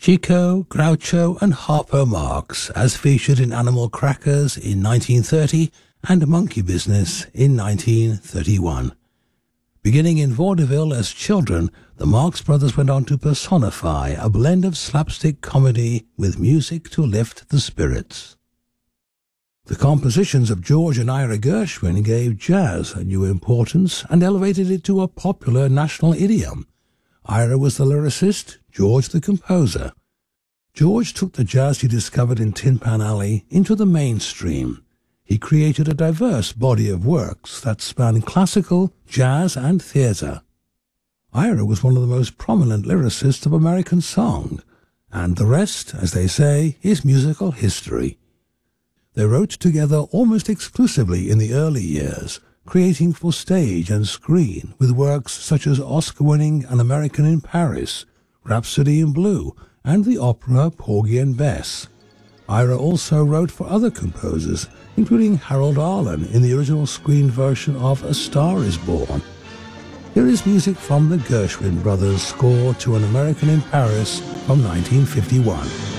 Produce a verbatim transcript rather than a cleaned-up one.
Chico, Groucho and Harpo Marx, as featured in Animal Crackers in nineteen thirty and Monkey Business in nineteen thirty-one. Beginning in vaudeville as children, the Marx Brothers went on to personify a blend of slapstick comedy with music to lift the spirits. The compositions of George and Ira Gershwin gave jazz a new importance and elevated it to a popular national idiom. Ira was the lyricist, George the composer. George took the jazz he discovered in Tin Pan Alley into the mainstream. He created a diverse body of works that spanned classical, jazz and theatre. Ira was one of the most prominent lyricists of American song, and the rest, as they say, is musical history. They wrote together almost exclusively in the early years, creating for stage and screen with works such as Oscar-winning An American in Paris, Rhapsody in Blue, and the opera Porgy and Bess. Ira also wrote for other composers, including Harold Arlen in the original screen version of A Star is Born. Here is music from the Gershwin Brothers' score to An American in Paris from nineteen fifty-one.